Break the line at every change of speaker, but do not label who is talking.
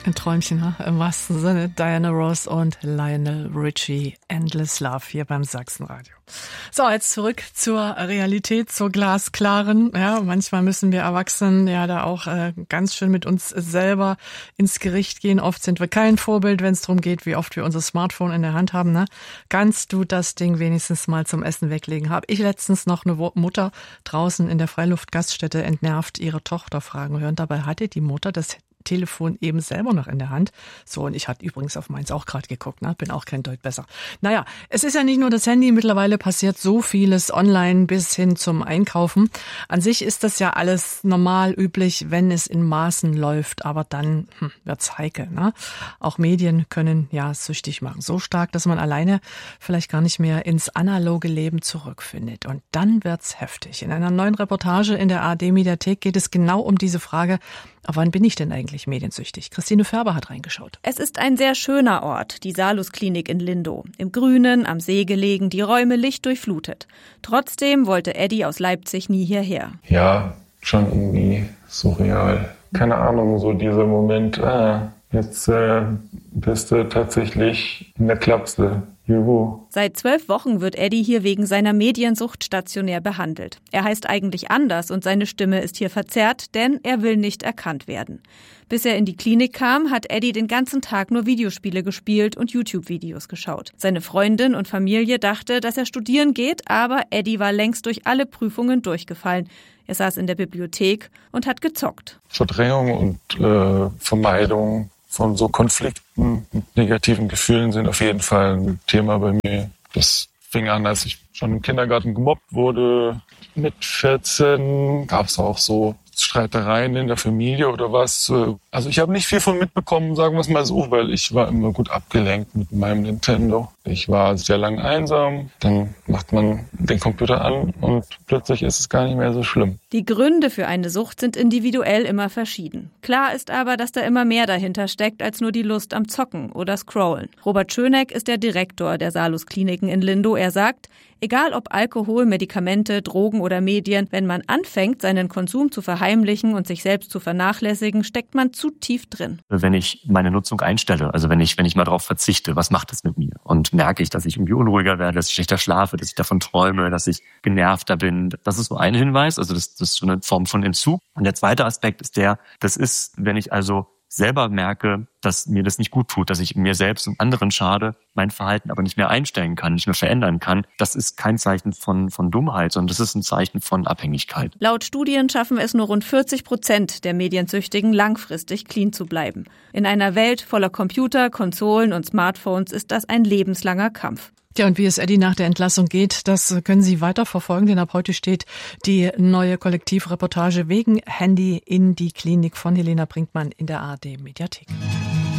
Ein Träumchen, ne? Im wahrsten Sinne. Diana Ross und Lionel Richie, Endless Love hier beim Sachsenradio. So, jetzt zurück zur Realität, zur glasklaren. Ja, manchmal müssen wir Erwachsenen ja da auch ganz schön mit uns selber ins Gericht gehen. Oft sind wir kein Vorbild, wenn es darum geht, wie oft wir unser Smartphone in der Hand haben. Ne? Kannst du das Ding wenigstens mal zum Essen weglegen? Habe ich letztens noch eine Mutter draußen in der Freiluftgaststätte entnervt ihre Tochter fragen hören. Dabei hatte die Mutter das Telefon eben selber noch in der Hand. So, und ich hatte übrigens auf meins auch gerade geguckt, ne? Bin auch kein Deut besser. Naja, es ist ja nicht nur das Handy, mittlerweile passiert so vieles online bis hin zum Einkaufen. An sich ist das ja alles normal üblich, wenn es in Maßen läuft, aber dann wird's heikel, ne? Auch Medien können ja süchtig machen. So stark, dass man alleine vielleicht gar nicht mehr ins analoge Leben zurückfindet. Und dann wird's heftig. In einer neuen Reportage in der ARD-Mediathek geht es genau um diese Frage, ab wann bin ich denn eigentlich mediensüchtig? Christine Färber hat reingeschaut.
Es ist ein sehr schöner Ort, die Salus-Klinik in Lindow. Im Grünen, am See gelegen, die Räume lichtdurchflutet. Trotzdem wollte Eddie aus Leipzig nie hierher.
Ja, schon irgendwie surreal. Keine Ahnung, so dieser Moment, jetzt bist du tatsächlich in der Klapse. Juhu.
Seit 12 Wochen wird Eddie hier wegen seiner Mediensucht stationär behandelt. Er heißt eigentlich anders und seine Stimme ist hier verzerrt, denn er will nicht erkannt werden. Bis er in die Klinik kam, hat Eddie den ganzen Tag nur Videospiele gespielt und YouTube-Videos geschaut. Seine Freundin und Familie dachte, dass er studieren geht, aber Eddie war längst durch alle Prüfungen durchgefallen. Er saß in der Bibliothek und hat gezockt.
Verdrängung und Vermeidung von so Konflikten und negativen Gefühlen sind auf jeden Fall ein Thema bei mir. Das fing an, als ich schon im Kindergarten gemobbt wurde. Mit 14 gab es auch so Streitereien in der Familie oder was. Also ich habe nicht viel von mitbekommen, sagen wir es mal so, weil ich war immer gut abgelenkt mit meinem Nintendo. Ich war sehr lange einsam, dann macht man den Computer an und plötzlich ist es gar nicht mehr so schlimm.
Die Gründe für eine Sucht sind individuell immer verschieden. Klar ist aber, dass da immer mehr dahinter steckt als nur die Lust am Zocken oder Scrollen. Robert Schöneck ist der Direktor der Salus-Kliniken in Lindow. Er sagt, egal ob Alkohol, Medikamente, Drogen oder Medien, wenn man anfängt, seinen Konsum zu verheimlichen und sich selbst zu vernachlässigen, steckt man zu tief drin.
Wenn ich meine Nutzung einstelle, also wenn ich mal darauf verzichte, was macht das mit mir? Und merke ich, dass ich irgendwie unruhiger werde, dass ich schlechter schlafe, dass ich davon träume, dass ich genervter bin. Das ist so ein Hinweis, also das ist so eine Form von Entzug. Und der zweite Aspekt ist das ist, wenn ich also selber merke, dass mir das nicht gut tut, dass ich mir selbst und anderen schade, mein Verhalten aber nicht mehr einstellen kann, nicht mehr verändern kann. Das ist kein Zeichen von Dummheit, sondern das ist ein Zeichen von Abhängigkeit.
Laut Studien schaffen es nur rund 40% der Mediensüchtigen, langfristig clean zu bleiben. In einer Welt voller Computer, Konsolen und Smartphones ist das ein lebenslanger Kampf.
Ja, und wie es Eddie nach der Entlassung geht, das können Sie weiter verfolgen, denn ab heute steht die neue Kollektivreportage wegen Handy in die Klinik von Helena Brinkmann in der ARD-Mediathek.